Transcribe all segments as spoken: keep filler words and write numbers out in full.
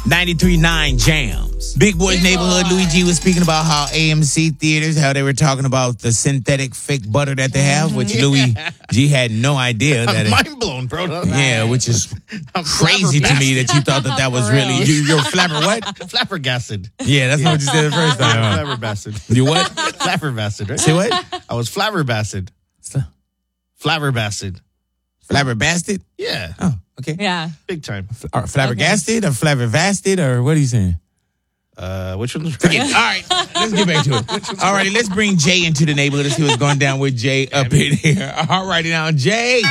ninety-three point nine Jams. Big Boy's Big Neighborhood. Boy. Louis G was speaking about how A M C theaters, how they were talking about the synthetic fake butter that they have, which Louis G had no idea that I'm it, mind blown, bro. yeah, which is I'm crazy to me that you thought that that was For really real. you, you're flabber what? Flabbergasted. Yeah, that's not what you said the first time. huh? Flabbergasted. You what? Flabbergasted, right? Say what? I was flabbergasted. Flabbergasted. Flabbergasted? Yeah, Oh, okay. Yeah. big time. Or flabbergasted or flabbergasted or what are you saying? Uh, which one's Forget right? it. All right, let's get back to it. All righty, let's bring Jay into the neighborhood. Let's see what's going down with Jay up in here. All righty now, Jay.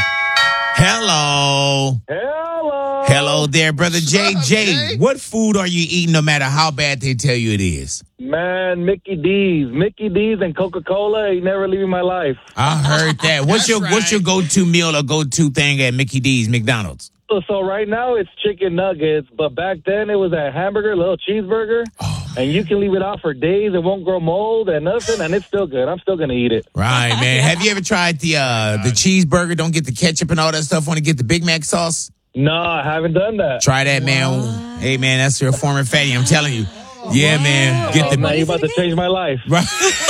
Hello. Hello. Hello there, brother Jay. up, Jay, Jay? what food are you eating no matter how bad they tell you it is? Man, Mickey D's. Mickey D's and Coca-Cola ain't never leaving my life. I heard that. What's That's your what's right. your go-to meal or go-to thing at Mickey D's, McDonald's? So, so right now it's chicken nuggets, but back then it was a hamburger, little cheeseburger, and you can leave it out for days. It won't grow mold and nothing, and it's still good. I'm still going to eat it. Right, man. Have you ever tried the uh, the cheeseburger? Don't get the ketchup and all that stuff. Want to get the Big Mac sauce? No, I haven't done that. Try that, man. Hey, man, that's your former fatty. I'm telling you. Yeah, man. Get Oh, the man, you about to change my life. right,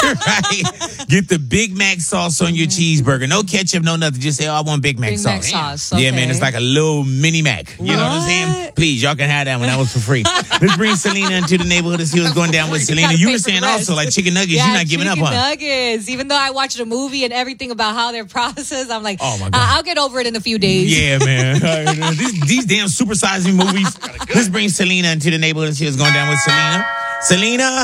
right. Get the Big Mac sauce on your cheeseburger. No ketchup, no nothing. Just say, "Oh, I want Big Mac Big sauce." Mac sauce. Yeah, Okay. man. It's like a little mini Mac. You know what I'm saying? What? Please, y'all can have that one. That was for free. Let's bring Selena into the neighborhood to see what's going down with Selena. Gotta You pay were for saying the rest. also like chicken nuggets. Yeah, You're not giving up, chicken huh? nuggets. Even though I watched a movie and everything about how they're processed, I'm like, Oh, my God. I- I'll get over it in a few days. Yeah, man. these, these damn supersizing movies. Let's bring Selena into the neighborhood and see what's going down with Selena. Selena,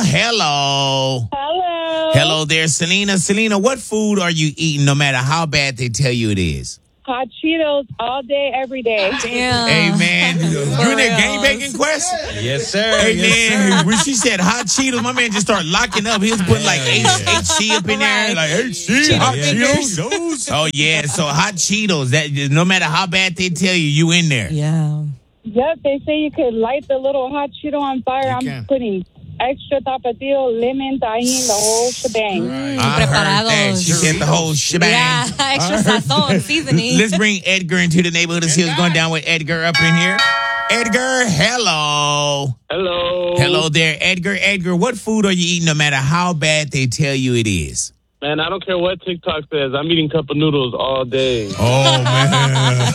hello. Hello. Hello there, Selena. Selena, what food are you eating no matter how bad they tell you it is? Hot Cheetos all day, every day. Damn. Hey, man. You in that reals. game bacon quest? Yes, sir. Hey, Yes, man. When she said hot Cheetos, my man just started locking up. He was putting like H- HC up in there. Right. Like, H C, Cheeto hot fingers. Cheetos. Oh, yeah. So hot Cheetos, that no matter how bad they tell you, you in there. Yeah. Yep, they say you could light the little hot Cheeto on fire. You I'm can. putting extra tapatio, lemon, tahini, the whole shebang. I heard that. She said the whole shebang. Yeah, extra sazon, seasoning. Let's bring Edgar into the neighborhood and see what's going down with Edgar up in here. Edgar, hello. Hello. Hello there, Edgar. Edgar, what food are you eating no matter how bad they tell you it is? Man, I don't care what TikTok says. I'm eating cup of noodles all day. Oh, man.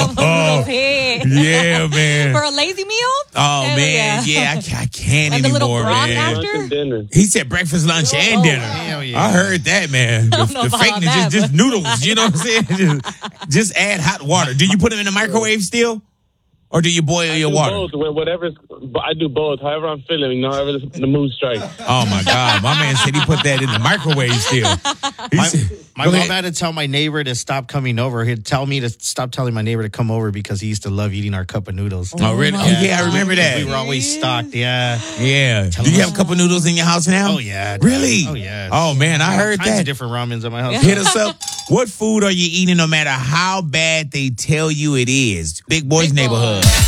Oh, pig. Yeah, man. For a lazy meal? Oh, Hell man. yeah. Yeah, I, ca- I can't And the little anymore, broth man. after? Lunch and dinner. He said breakfast, lunch, and Oh, dinner. Hell yeah. I heard that, man. The, don't know the about fakeness, that, just, just but- noodles. You know what I'm saying? Just, just add hot water. Do you put them in the microwave still? Or do you boil your do water? both. wh- Whatever's, but I do both. However I'm feeling, you know, however the, the mood strikes. Oh, my God. My man said he put that in the microwave still. He My, said, my Go mom ahead. had to tell my neighbor to stop coming over. He'd tell me to stop telling my neighbor to come over because he used to love eating our cup of noodles. Oh, really? Oh, yeah, I remember We that. were always stocked, yeah. Yeah. Do you have a couple noodles in your house now? Oh, yeah. Really? Oh, yeah. Oh, man, I heard Kinds that. of different ramens at my house. Hit us up. What food are you eating no matter how bad they tell you it is? Big Boy's Big Boy. Neighborhood.